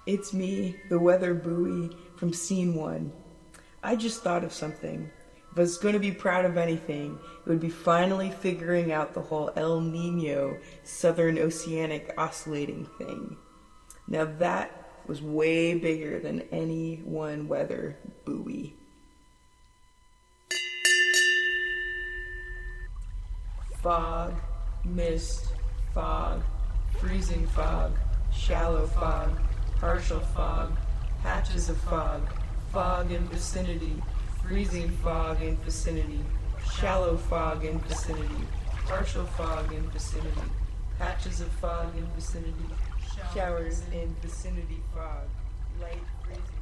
It's me, the weather buoy from scene one. I just thought of something. If I was going to be proud of anything, it would be finally figuring out the whole El Nino Southern Oceanic oscillating thing. Now that was way bigger than any one weather buoy. Fog, mist, fog, freezing fog, shallow fog, partial fog, patches of fog, fog in vicinity, freezing fog in vicinity, shallow fog in vicinity, partial fog in vicinity, patches of fog in vicinity, showers in vicinity fog, light freezing.